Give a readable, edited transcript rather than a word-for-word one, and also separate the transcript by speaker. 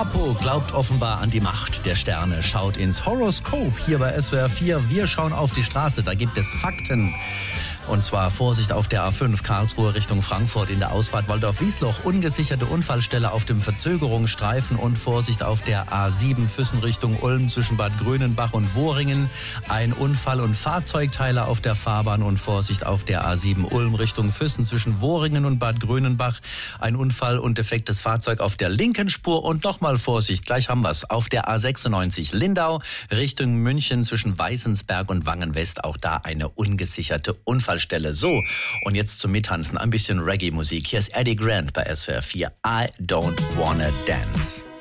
Speaker 1: Apo glaubt offenbar an die Macht der Sterne, schaut ins Horoskop hier bei SWR 4. Wir schauen auf die Straße, da gibt es Fakten. Und zwar Vorsicht auf der A5 Karlsruhe Richtung Frankfurt in der Ausfahrt Waldorf-Wiesloch. Ungesicherte Unfallstelle auf dem Verzögerungsstreifen und Vorsicht auf der A7 Füssen Richtung Ulm zwischen Bad Grönenbach und Wohringen. Ein Unfall und Fahrzeugteile auf der Fahrbahn und Vorsicht auf der A7 Ulm Richtung Füssen zwischen Wohringen und Bad Grönenbach. Ein Unfall und defektes Fahrzeug auf der linken Spur und nochmal Vorsicht, gleich haben wir's, auf der A96 Lindau Richtung München zwischen Weißensberg und Wangen-West. Auch da eine ungesicherte Unfallstelle. So, und jetzt zum Mittanzen ein bisschen Reggae-Musik. Hier ist Eddie Grant bei SWR 4. I don't wanna dance.